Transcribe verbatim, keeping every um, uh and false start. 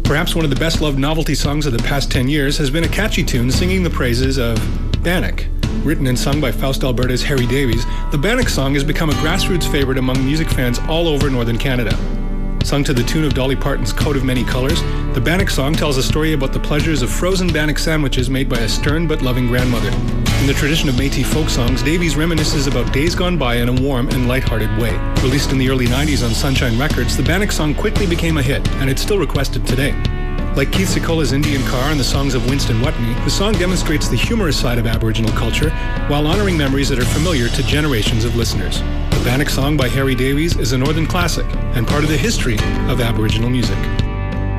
Perhaps one of the best-loved novelty songs of the past ten years has been a catchy tune singing the praises of Bannock. Written and sung by Faust Alberta's Harry Davies, the Bannock song has become a grassroots favorite among music fans all over northern Canada. Sung to the tune of Dolly Parton's Coat of Many Colors, the Bannock song tells a story about the pleasures of frozen bannock sandwiches made by a stern but loving grandmother. In the tradition of Métis folk songs, Davies reminisces about days gone by in a warm and light-hearted way. Released in the early nineties on Sunshine Records, the Bannock song quickly became a hit, and it's still requested today. Like Keith Sikola's Indian Car and the songs of Winston Whitney, the song demonstrates the humorous side of Aboriginal culture while honoring memories that are familiar to generations of listeners. The Bannock song by Harry Davies is a northern classic and part of the history of Aboriginal music.